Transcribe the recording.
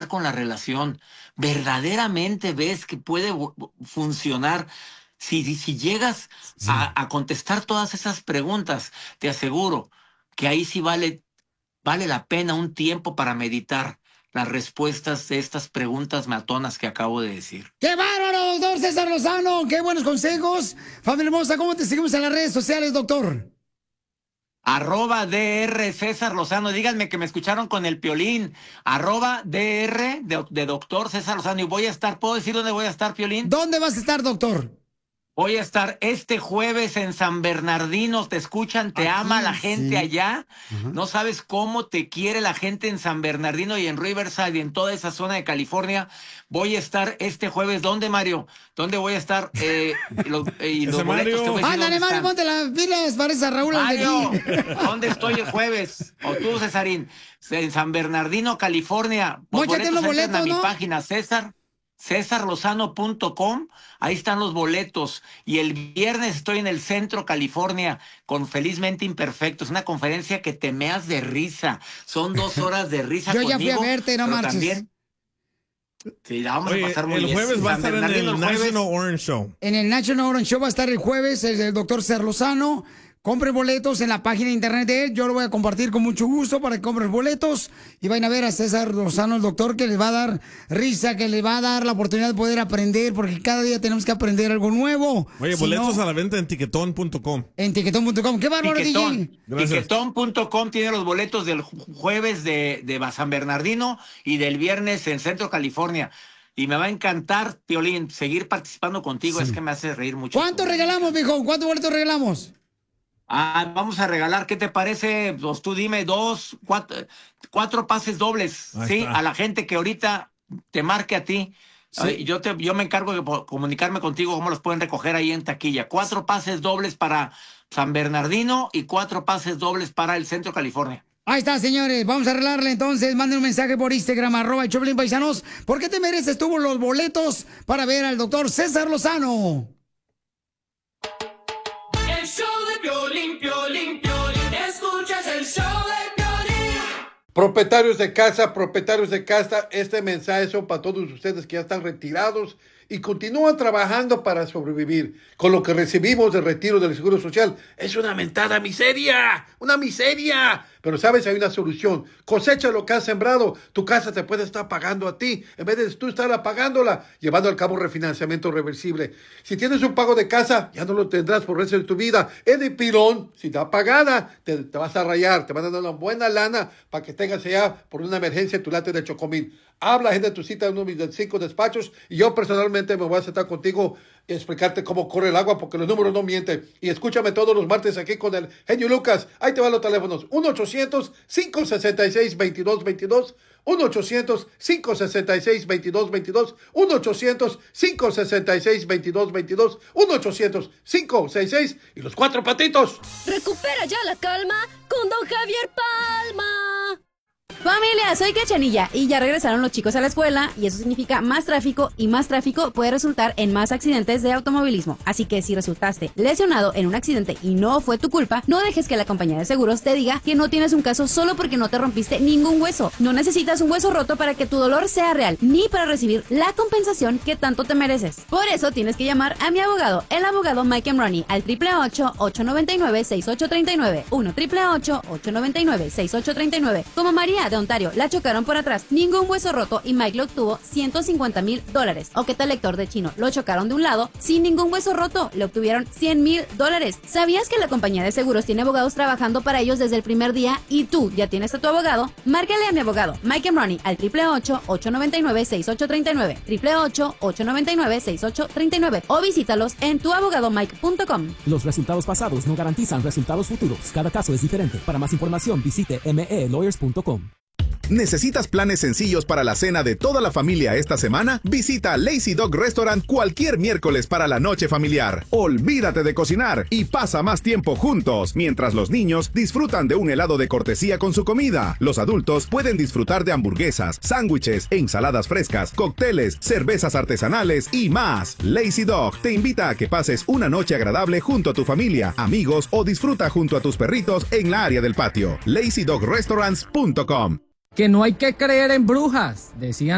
con la relación? ¿Verdaderamente ves que puede funcionar? Si llegas a contestar todas esas preguntas, te aseguro que ahí sí vale la pena un tiempo para meditar las respuestas de estas preguntas matonas que acabo de decir. ¡Qué bárbaro, doctor César Lozano! ¡Qué buenos consejos! Familia hermosa, ¿cómo te seguimos en las redes sociales, doctor? @DR César Lozano, díganme que me escucharon con el Piolín. @DR de doctor César Lozano. Y voy a estar, ¿puedo decir dónde voy a estar, Piolín? ¿Dónde vas a estar, doctor? Voy a estar este jueves en San Bernardino. Te escuchan, te ama la gente allá. No sabes cómo te quiere la gente en San Bernardino y en Riverside y en toda esa zona de California. Voy a estar este jueves. ¿Dónde, Mario? ¿Dónde voy a estar? Los boletos te voy a decir. Ándale, Mario, ponte las pilas, parece a Raúl. Mario, ¿dónde estoy el jueves? O tú, Cesarín. En San Bernardino, California. Móchate los boletos, a mi ¿no? página, cesarlozano.com, ahí están los boletos. Y el viernes estoy en el Centro, California, con Felizmente Imperfecto. Es una conferencia que te meas de risa. Son 2 horas de risa Yo conmigo. ya fui a verte, no marches. También, sí, la vamos a pasar muy bien. El jueves va a estar en el National Orange Show. En el National Orange Show va a estar el jueves el doctor César Lozano. Compre boletos en la página de internet de él. Yo lo voy a compartir con mucho gusto para que compren boletos. Y vayan a ver a César Lozano, el doctor, que les va a dar risa, que les va a dar la oportunidad de poder aprender, porque cada día tenemos que aprender algo nuevo. Oye, boletos a la venta en tiquetón.com. En tiquetón.com. ¡Qué bárbaro, DJ! Tiquetón.com tiene los boletos del jueves de San Bernardino y del viernes en Centro, California. Y me va a encantar, Piolín, seguir participando contigo. Es que me hace reír mucho. ¿Cuánto regalamos, mijo? ¿Cuántos boletos regalamos? Vamos a regalar, ¿qué te parece? Pues tú dime, 4 pases dobles, ¿sí? A la gente que ahorita te marque a ti. Sí. Yo me encargo de comunicarme contigo cómo los pueden recoger ahí en taquilla. 4 pases dobles para San Bernardino y 4 pases dobles para el Centro, California. Ahí está, señores. Vamos a arreglarle entonces. Manden un mensaje por Instagram, @ChoplinPaisanos. ¿Por qué te mereces tú los boletos para ver al doctor César Lozano? El show de Piolín, Piolín, Piolín. Escuchas el show de Piolín. Propietarios de casa, este mensaje son para todos ustedes que ya están retirados y continúan trabajando para sobrevivir. Con lo que recibimos del retiro del Seguro Social es una mentada miseria, una miseria. Pero sabes, hay una solución. Cosecha lo que has sembrado. Tu casa te puede estar pagando a ti, en vez de tú estar pagándola, llevando a cabo refinanciamiento reversible. Si tienes un pago de casa, ya no lo tendrás por el resto de tu vida. Es de pilón, si está pagada, te vas a rayar, te van a dar una buena lana para que tengas allá por una emergencia tu late de Chocomil. Habla, agenda tu cita en uno de mis 5 despachos y yo personalmente me voy a sentar contigo y explicarte cómo corre el agua porque los números no mienten. Y escúchame todos los martes aquí con el genio Lucas. Ahí te van los teléfonos. 1-800-566-2222. 1-800-566-2222. 1-800-566-2222. 1-800-566 y los 4 patitos. Recupera ya la calma con Don Javier Palma. Familia, soy Cachanilla y ya regresaron los chicos a la escuela y eso significa más tráfico y más tráfico puede resultar en más accidentes de automovilismo. Así que si resultaste lesionado en un accidente y no fue tu culpa, no dejes que la compañía de seguros te diga que no tienes un caso solo porque no te rompiste ningún hueso. No necesitas un hueso roto para que tu dolor sea real, ni para recibir la compensación que tanto te mereces. Por eso tienes que llamar a mi abogado, el abogado Mike Emroni, al 888-899-6839, 1-888-899-6839. Como María de Ontario, la chocaron por atrás, ningún hueso roto y Mike lo obtuvo $150,000. O que tal Héctor de Chino lo chocaron de un lado sin ningún hueso roto, le obtuvieron $100,000. ¿Sabías que la compañía de seguros tiene abogados trabajando para ellos desde el primer día y tú ya tienes a tu abogado? Márcale a mi abogado Mike Emroni al 888-899-6839, 888-899-6839 o visítalos en tuabogadomike.com. Los resultados pasados no garantizan resultados futuros. Cada caso es diferente. Para más información visite melawyers.com. ¿Necesitas planes sencillos para la cena de toda la familia esta semana? Visita Lazy Dog Restaurant cualquier miércoles para la noche familiar. Olvídate de cocinar y pasa más tiempo juntos, mientras los niños disfrutan de un helado de cortesía con su comida. Los adultos pueden disfrutar de hamburguesas, sándwiches, ensaladas frescas, cócteles, cervezas artesanales y más. Lazy Dog te invita a que pases una noche agradable junto a tu familia, amigos o disfruta junto a tus perritos en la área del patio. LazyDogRestaurants.com. Que no hay que creer en brujas, decían